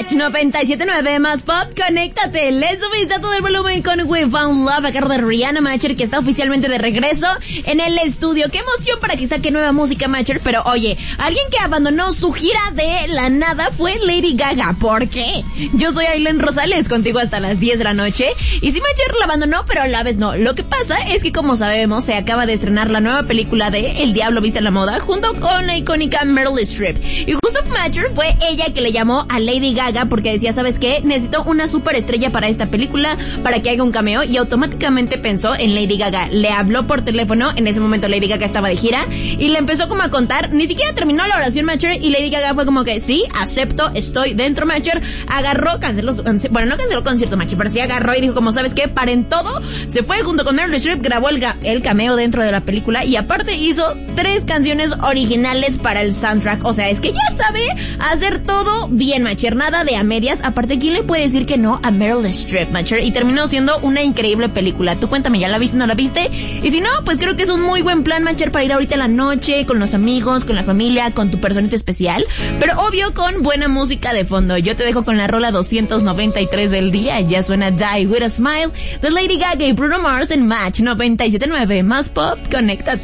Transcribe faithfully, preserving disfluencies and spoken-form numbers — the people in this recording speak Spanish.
Match noventa y siete punto nueve más pop, conéctate. Le subiste a todo el volumen con We Found Love a cargo de Rihanna Matcher, que está oficialmente de regreso en el estudio. Qué emoción para que saque nueva música Matcher, pero oye, alguien que abandonó su gira de la nada fue Lady Gaga. ¿Por qué? Yo soy Aileen Rosales, contigo hasta las diez de la noche. Y sí, Matcher la abandonó, pero a la vez no. Lo que pasa es que, como sabemos, se acaba de estrenar la nueva película de El Diablo Viste a la Moda junto con la icónica Meryl Streep. Y justo Matcher fue ella que le llamó a Lady Gaga porque decía, ¿sabes qué? Necesito una superestrella para esta película, para que haga un cameo, y automáticamente pensó en Lady Gaga. Le habló por teléfono, en ese momento Lady Gaga estaba de gira, y le empezó como a contar, ni siquiera terminó la oración Matcher, y Lady Gaga fue como que, sí, acepto, estoy dentro Matcher. Agarró, canceló, bueno, no canceló concierto Matcher, pero sí agarró y dijo como, ¿sabes qué? Paren todo, se fue junto con Meryl Streep, grabó el, el cameo dentro de la película, y aparte hizo tres canciones originales para el soundtrack. O sea, es que ya sabe hacer todo bien Matcher, nada de a medias. Aparte, ¿quién le puede decir que no a Meryl Streep, Matcher? Y terminó siendo una increíble película. Tú cuéntame, ¿ya la viste o no la viste? Y si no, pues creo que es un muy buen plan, Matcher, para ir ahorita a la noche, con los amigos, con la familia, con tu personita especial, pero obvio con buena música de fondo. Yo te dejo con la rola doscientos noventa y tres del día. Ya suena Die With A Smile de Lady Gaga y Bruno Mars en Match noventa y siete punto nueve más pop, conéctate.